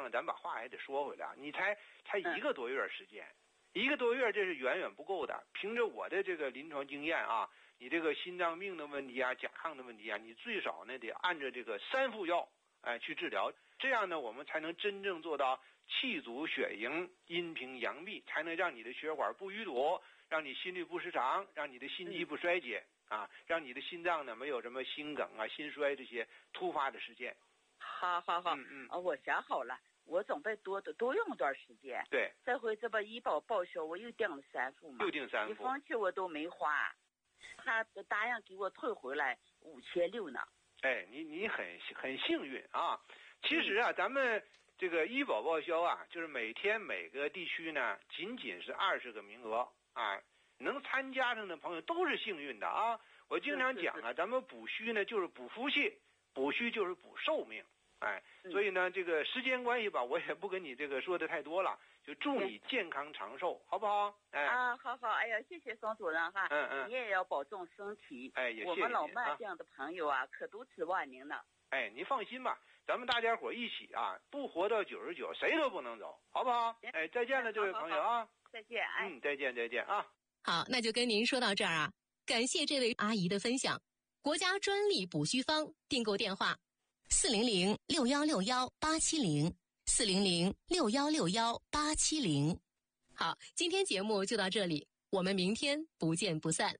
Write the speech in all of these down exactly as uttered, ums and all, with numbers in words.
呢，咱把话还得说回来啊，你才才一个多月时间，嗯、一个多月这是远远不够的。凭着我的这个临床经验啊，你这个心脏病的问题啊、甲亢的问题啊，你最少呢得按照这个三副药哎去治疗，这样呢我们才能真正做到气阻血盈、阴平阳闭，才能让你的血管不淤堵，让你心律不失常，让你的心肌不衰竭。嗯啊，让你的心脏呢没有什么心梗啊、心衰这些突发的事件。 好好好，嗯嗯，啊，我想好了，我准备多多多用一段时间。 对， 这回这不医保报销，我又订了三副嘛， 又订三副， 一分钱我都没花，他答应给我退回来五千六呢。 哎，你你很很幸运啊！其实啊，嗯、咱们这个医保报销啊，就是每天每个地区呢，仅仅是二十个名额啊。能参加上的朋友都是幸运的啊！我经常讲啊，咱们补虚呢就是补福气，补虚就是补寿命，哎，所以呢，这个时间关系吧，我也不跟你这个说的太多了，就祝你健康长寿，好不好？哎啊，好好，哎呀，谢谢宋主任哈， 嗯嗯， 你也要保重身体， 哎，也谢谢我们老麦这样的朋友啊，可都指望您呢。 哎，您放心吧，咱们大家伙一起啊，不活到九十九，谁都不能走，好不好？哎，再见了，这位朋友啊， 再见，哎， 嗯，再见，再见啊。 好，那就跟您说到这儿啊，感谢这位阿姨的分享。国家专利补虚方订购电话：四零零六幺六幺八七零，四零零六幺六幺八七零。好，今天节目就到这里，我们明天不见不散。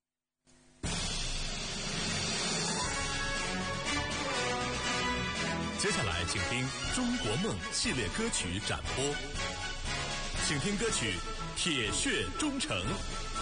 接下来请听《中国梦》系列歌曲展播，请听歌曲《铁血忠诚》。